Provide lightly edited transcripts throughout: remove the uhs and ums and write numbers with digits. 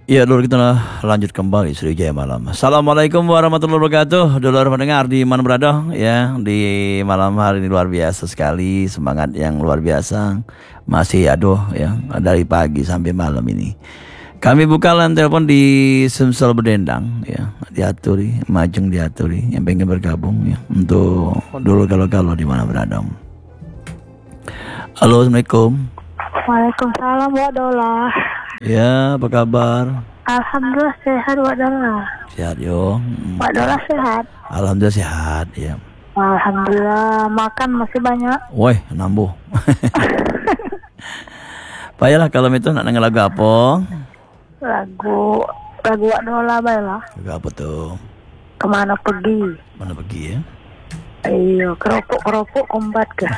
Ya, dulu kita lanjut kembali Sriwijaya Malam. Assalamualaikum warahmatullahi wabarakatuh. Dulur pendengar di mana berada ya, di malam hari ini luar biasa sekali, semangat yang luar biasa. Masih ya dari pagi sampai malam ini. Kami buka line telepon di Sumsel Berdendang ya, diaturi, Majeng diaturi yang pengen bergabung ya untuk dulu kalau di mana berada. Halo, Assalamualaikum. Waalaikumsalam Wadola. Ya, apa kabar? Alhamdulillah sehat Wadola. Sehat yo. Wadola sehat. Alhamdulillah sehat ya. Alhamdulillah, makan masih banyak. Woi, nambah. Baiklah kalau itu nak denger lagu apa? Lagu Wadola baiklah. Lagu apa tuh? Kemana pergi? Mana pergi ya? Ayo, keropok kombat ke.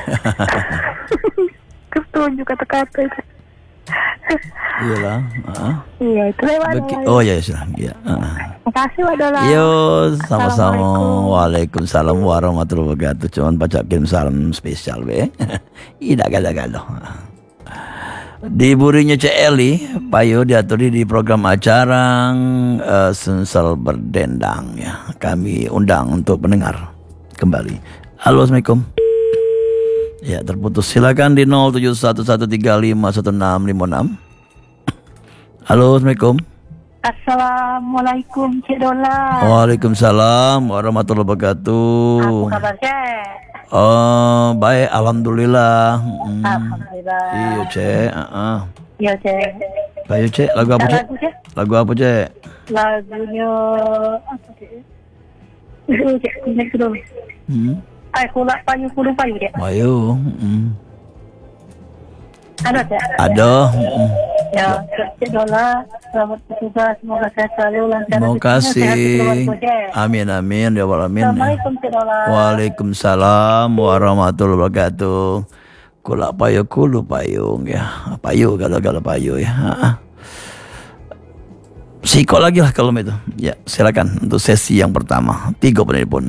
Ketunjuk kata-kata itu. Iyalah. Iya, itu lewat. Oh ya, sudah. Ya. Makasih Wadola. Yo, sama-sama. Waalaikumsalam warahmatullahi wabarakatuh. Cuman baca kirim salam spesial be. Tidak galau-galau. Di burinya Cek Eli, Payo diaturi di program acara Sumsel Berdendang ya. Kami undang untuk mendengar kembali. Halo, Assalamualaikum. Ya, terputus. Silakan di 0711351656. Halo, Assalamualaikum. Assalamualaikum Cik Dola. Waalaikumsalam warahmatullahi wabarakatuh. Apa kabar Cek? Oh, baik, alhamdulillah. Alhamdulillah. Iya, Cek. Iya Cek. Baik, Cek. Lagu apa, Cek? Lagu apa, Cek? Lagunya apa Cek? Cek, ingat dulu. Kulak payu Cek. Bayu. Ada Cek? Ada. Ya, Cik Dola, selamat bertugas, semoga sehat selalu, lancar. Terima kasih. Amin amin ya Allah amin. Assalamualaikum Cik Dola. Waalaikumsalam warahmatullahi wabarakatuh. Kulak payu kulu payung ya. Payu galau-galau payu ya. Sikok lagi lah kalau itu. Ya, silakan untuk sesi yang pertama. 3 penelpon.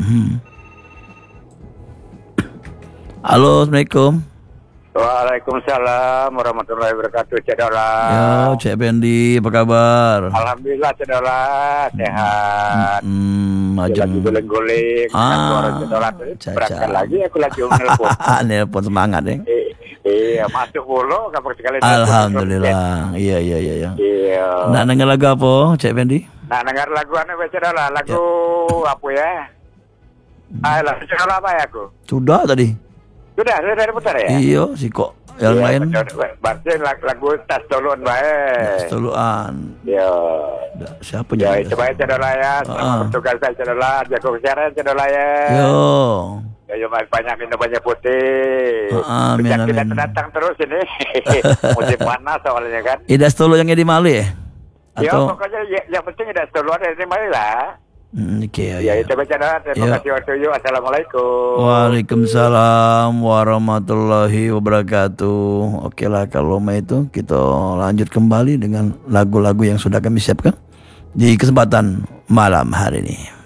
Halo, Assalamualaikum. Waalaikumsalam warahmatullahi wabarakatuh, Cik Dola. Ya, Cik Bendi, apa kabar? Alhamdulillah, Cik Dola, sehat. Lagi guling-guling. Cik Dola, berangkat lagi, aku lagi menelpon. Nelpon semangat ya. Iya, masuk mulu, kapan sekali. Alhamdulillah, iya. Iya. Nak dengar lagu apa, Cik Bendi? Nak dengar lagu apa, Cik Dola? Lagu apa ya? Lagu Cik Dola apa ya aku? Sudah tadi. Sudah diputar ya? Iya, kok yang lain. Berarti lagu Tas Toluan baik. Tas Toluan. Iya. Siapa ya? Ya, itu baik Cik Dola ya. Selamat bertugas saya Cik Dola. Jaga kesehatan Cik Dola ya. Yo, banyak minum banyak putih. Penyakit datang terus ini. Musim panas soalnya kan. Ida Tolu yang di Mali ya? Atau... Ya, pokoknya yang penting Ida Tolu ada di Mali lah. Ya, itu baca doa. Terima kasih waktu. Assalamualaikum. Waalaikumsalam warahmatullahi wabarakatuh. Oke lah kalau itu kita lanjut kembali dengan lagu-lagu yang sudah kami siapkan di kesempatan malam hari ini.